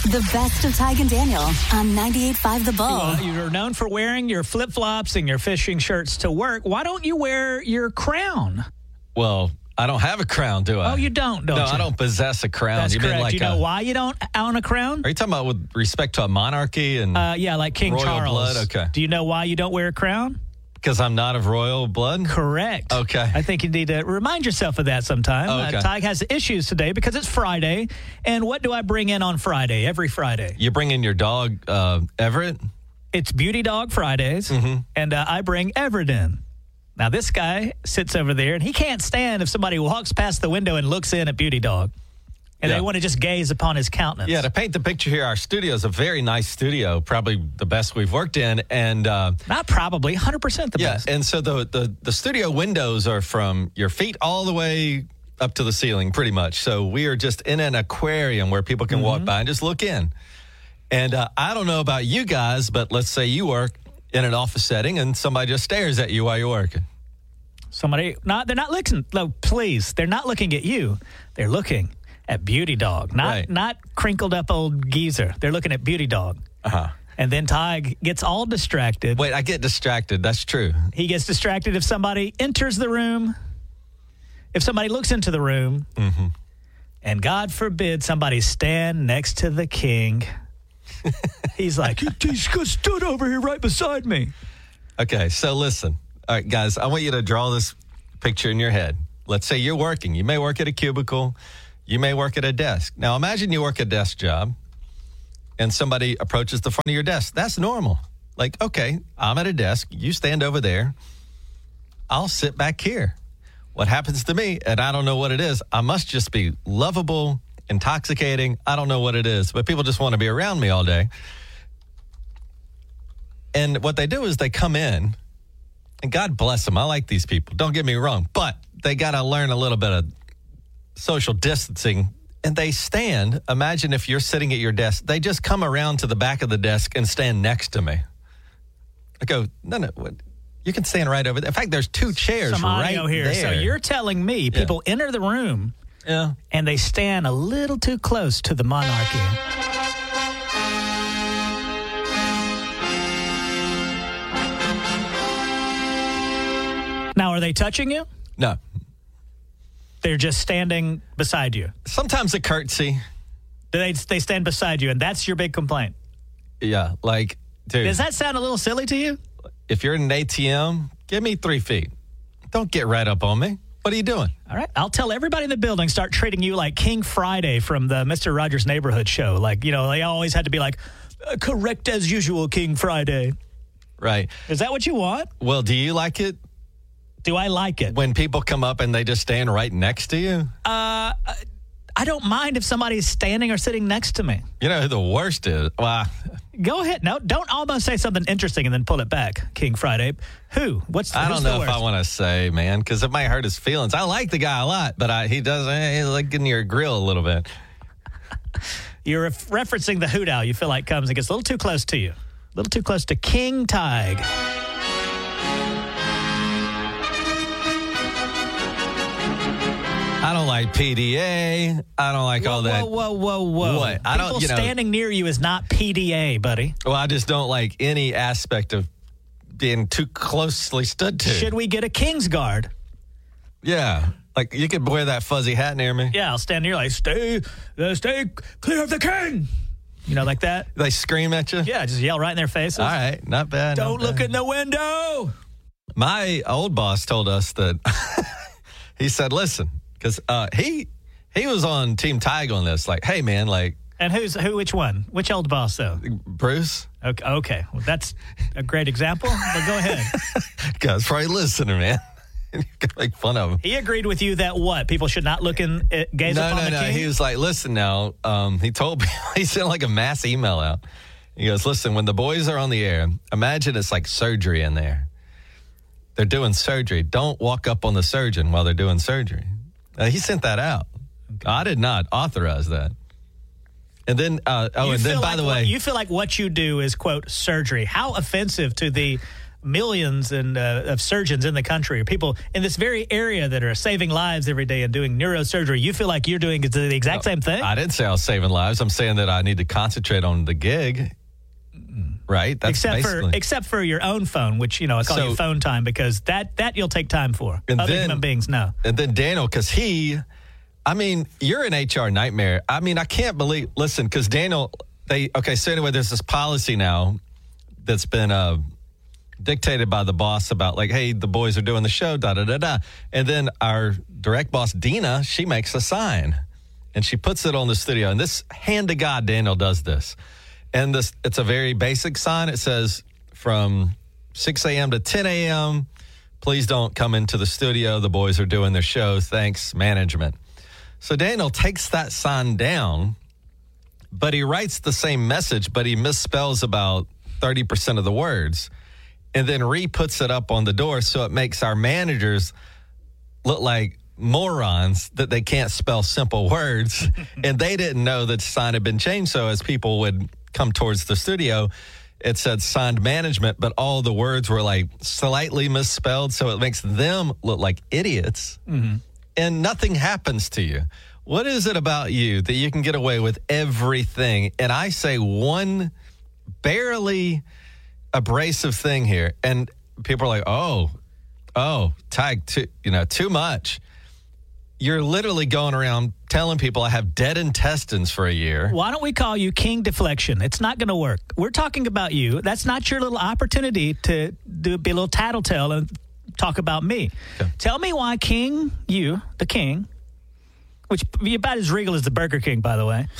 The best of Tig and Daniel on 98.5 The Bull. You're known for wearing your flip-flops and your fishing shirts to work. Why don't you wear your crown? Well, I don't have a crown, do I? Oh, you don't you? No, I don't possess a crown. That's you correct. mean like you know why you don't own a crown? Are you talking about with respect to a monarchy and yeah, like King royal Charles. blood? Okay. Do you know why you don't wear a crown? Because I'm not of royal blood? Correct. Okay. I think you need to remind yourself of that sometime. Okay. Tig has issues today because it's Friday. And what do I bring in on Friday, every Friday? You bring in your dog, Everett? It's Beauty Dog Fridays, and I bring Everett in. Now, this guy sits over there, and he can't stand if somebody walks past the window and looks in at Beauty Dog. And they want to just gaze upon his countenance. Yeah, to paint the picture here, our studio is a very nice studio, probably the best we've worked in. And not probably, 100% the best. And so the studio windows are from your feet all the way up to the ceiling, pretty much. So we are just in an aquarium where people can walk by and just look in. And I don't know about you guys, but let's say you work in an office setting and somebody just stares at you while you're working. They're not looking. No, please, they're not looking at you. They're looking at Beauty Dog, not crinkled up old geezer. They're looking at Beauty Dog. And then Tig gets all distracted. Wait, I get distracted. That's true. He gets distracted if somebody enters the room, if somebody looks into the room, and God forbid somebody stand next to the king. He's like, he stood over here right beside me. Okay, so listen. All right, guys, I want you to draw this picture in your head. Let's say you're working. You may work at a cubicle. You may work at a desk. Now, imagine you work a desk job and somebody approaches the front of your desk. That's normal. Like, okay, I'm at a desk. You stand over there. I'll sit back here. What happens to me, and I don't know what it is, I must just be lovable, intoxicating. I don't know what it is, but people just want to be around me all day. And what they do is they come in, and God bless them. I like these people. Don't get me wrong, but they got to learn a little bit of social distancing, and they stand. Imagine if you're sitting at your desk. They just come around to the back of the desk and stand next to me. I go, no, you can stand right over there. In fact, there's two chairs Some right audio here. there. So you're telling me people enter the room and they stand a little too close to the monarchy. Now, are they touching you? No. They're just standing beside you. Sometimes a curtsy. They stand beside you, and that's your big complaint. Yeah, like, dude. Does that sound a little silly to you? If you're in an ATM, give me 3 feet. Don't get right up on me. What are you doing? All right. I'll tell everybody in the building, start treating you like King Friday from the Mr. Rogers Neighborhood show. Like, they always had to be like, correct as usual, King Friday. Right. Is that what you want? Well, do you like it? Do I like it? When people come up and they just stand right next to you? I don't mind if somebody's standing or sitting next to me. You know who the worst is? Well, go ahead. No, don't almost say something interesting and then pull it back, King Friday. Who? I don't know if I want to say, man, because it might hurt his feelings. I like the guy a lot, but he does like getting your grill a little bit. You're referencing the hoot owl you feel like comes and gets a little too close to you. A little too close to King Tig. I don't like PDA. I don't like all that. Whoa. What? I don't. Standing near you is not PDA, buddy. Well, I just don't like any aspect of being too closely stood to. Should we get a King's Guard? Yeah, like you could wear that fuzzy hat near me. Yeah, I'll stand near, like stay clear of the king. Like that. They scream at you. Yeah, just yell right in their faces. All right, not bad. Don't look in the window. My old boss told us that. He said, "Listen." Because he was on Team Tig on this. Like, hey, man, like. And which one? Which old boss, though? Bruce. Okay. Well, that's a great example, but go ahead. Guy's probably listening, man. You can make fun of him. He agreed with you that what? People should not look and gaze upon the king? No. He was like, listen now. He told me, he sent like a mass email out. He goes, listen, when the boys are on the air, imagine it's like surgery in there. They're doing surgery. Don't walk up on the surgeon while they're doing surgery. He sent that out. Okay. I did not authorize that. And then, by the way. You feel like what you do is, quote, surgery. How offensive to the millions of surgeons in the country, or people in this very area that are saving lives every day and doing neurosurgery. You feel like you're doing the exact same thing? I didn't say I was saving lives. I'm saying that I need to concentrate on the gig. Right? That's except for your own phone, which, I call you phone time, because that you'll take time for. Other human beings, no. And then Daniel, because you're an HR nightmare. I can't believe, listen, because Daniel, so anyway, there's this policy now that's been dictated by the boss about like, hey, the boys are doing the show, da-da-da-da. And then our direct boss, Dina, she makes a sign, and she puts it on the studio. And this, hand to God, Daniel does this. And it's a very basic sign. It says from 6 a.m. to 10 a.m., please don't come into the studio. The boys are doing their show. Thanks, management. So Daniel takes that sign down, but he writes the same message, but he misspells about 30% of the words, and then re-puts it up on the door, so it makes our managers look like morons that they can't spell simple words. And they didn't know that the sign had been changed. So as people would come towards the studio, it said signed management, but all the words were like slightly misspelled. So it makes them look like idiots. Mm-hmm. And nothing happens to you. What is it about you that you can get away with everything? And I say one barely abrasive thing here, and people are like, oh, Tig, too much. You're literally going around telling people I have dead intestines for a year. Why don't we call you King Deflection? It's not going to work. We're talking about you. That's not your little opportunity to be a little tattletale and talk about me. Okay. Tell me why the King, which you're about as regal as the Burger King, by the way.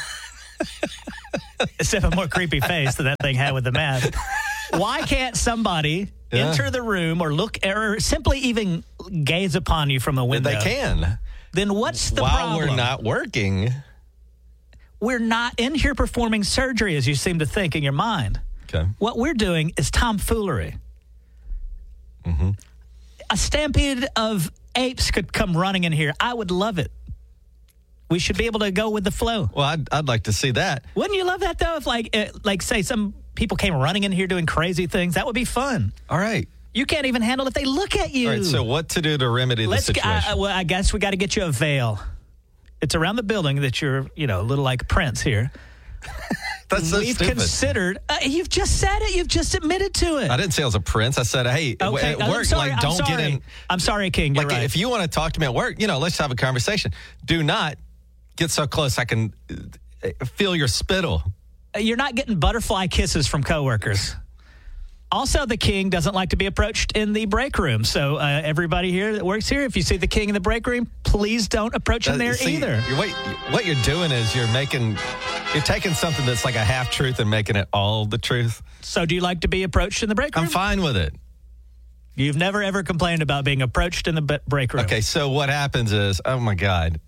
Except a more creepy face that thing had with the mask. Why can't somebody enter the room or look or simply even gaze upon you from a window? They can. Then what's the problem? problem? While we're not working. We're not in here performing surgery, as you seem to think in your mind. Okay. What we're doing is tomfoolery. Mm-hmm. A stampede of apes could come running in here. I would love it. We should be able to go with the flow. Well, I'd like to see that. Wouldn't you love that, though? If, say, some people came running in here doing crazy things, that would be fun. All right. You can't even handle it if they look at you. All right, so what to do to remedy the situation? I guess we got to get you a veil. It's around the building that you're, a little like Prince here. That's so We've stupid. Considered. You've just said it. You've just admitted to it. I didn't say I was a prince. I said, hey, okay. at work, don't get in. I'm sorry, King. You're right. If you want to talk to me at work, let's have a conversation. Do not get so close I can feel your spittle. You're not getting butterfly kisses from coworkers. Also, the King doesn't like to be approached in the break room. So everybody here that works here, if you see the King in the break room, please don't approach him there either. What you're doing is you're taking something that's like a half-truth and making it all the truth. So do you like to be approached in the break room? I'm fine with it. You've never, ever complained about being approached in the break room. Okay, so what happens is, oh, my God.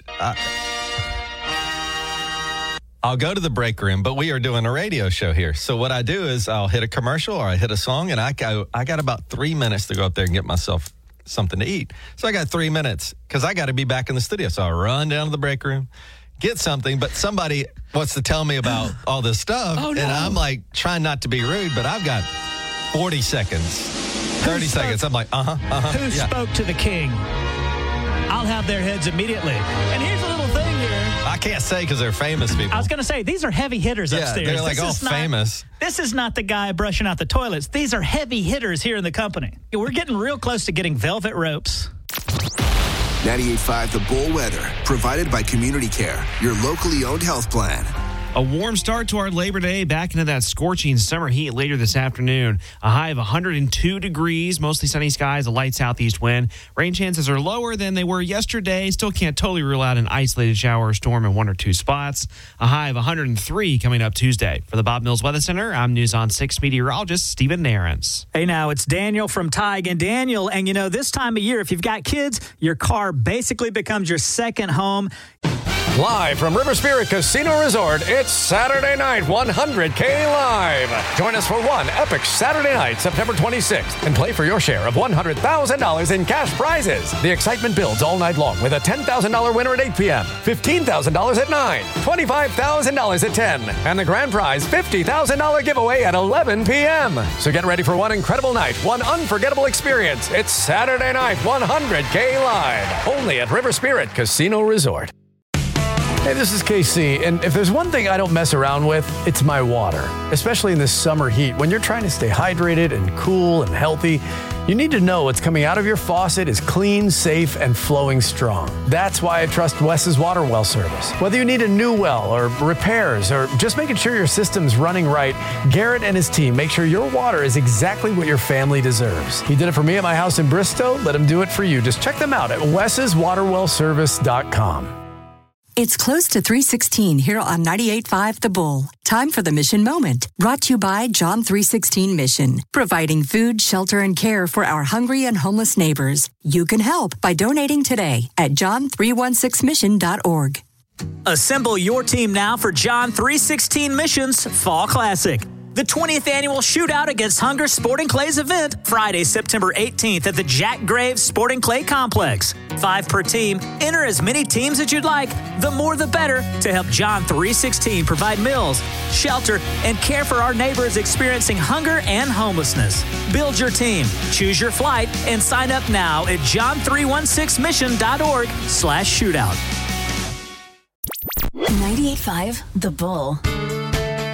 I'll go to the break room, but we are doing a radio show here. So what I do is I'll hit a commercial or I hit a song, and I got about 3 minutes to go up there and get myself something to eat. So I got 3 minutes because I got to be back in the studio. So I run down to the break room, get something, but somebody wants to tell me about all this stuff. Oh, no. And I'm like trying not to be rude, but I've got 40 seconds, 30 seconds. I'm like, Who spoke to the King? I'll have their heads immediately. And here's a little thing here. I can't say because they're famous people. I was going to say, these are heavy hitters upstairs. They're like famous. This is not the guy brushing out the toilets. These are heavy hitters here in the company. We're getting real close to getting velvet ropes. 98.5 The Bull Weather, provided by Community Care, your locally owned health plan. A warm start to our Labor Day, back into that scorching summer heat later this afternoon. A high of 102 degrees, mostly sunny skies, a light southeast wind. Rain chances are lower than they were yesterday. Still can't totally rule out an isolated shower or storm in 1 or 2 spots. A high of 103 coming up Tuesday. For the Bob Mills Weather Center, I'm News on 6 meteorologist Stephen Nairns. Hey, now it's Daniel from Tig and Daniel. And this time of year, if you've got kids, your car basically becomes your second home. Live from River Spirit Casino Resort, it's Saturday Night 100K Live. Join us for one epic Saturday night, September 26th, and play for your share of $100,000 in cash prizes. The excitement builds all night long with a $10,000 winner at 8 p.m., $15,000 at 9, $25,000 at 10, and the grand prize $50,000 giveaway at 11 p.m. So get ready for one incredible night, one unforgettable experience. It's Saturday Night 100K Live, only at River Spirit Casino Resort. Hey, this is KC, and if there's one thing I don't mess around with, it's my water. Especially in this summer heat, when you're trying to stay hydrated and cool and healthy, you need to know what's coming out of your faucet is clean, safe, and flowing strong. That's why I trust Wes's Water Well service. Whether you need a new well or repairs or just making sure your system's running right, Garrett and his team make sure your water is exactly what your family deserves. He did it for me at my house in Bristow. Let him do it for you. Just check them out at wes'swaterwellservice.com. It's close to 3:16 here on 98.5 The Bull. Time for the Mission Moment, brought to you by John 3:16 Mission, providing food, shelter, and care for our hungry and homeless neighbors. You can help by donating today at john316mission.org. Assemble your team now for John 3:16 Mission's Fall Classic. The 20th annual Shootout Against Hunger Sporting Clay's event, Friday, September 18th at the Jack Graves Sporting Clay Complex. 5 per team. Enter as many teams as you'd like. The more the better to help John 3:16 provide meals, shelter, and care for our neighbors experiencing hunger and homelessness. Build your team, choose your flight, and sign up now at john316mission.org/shootout. 98.5 The Bull.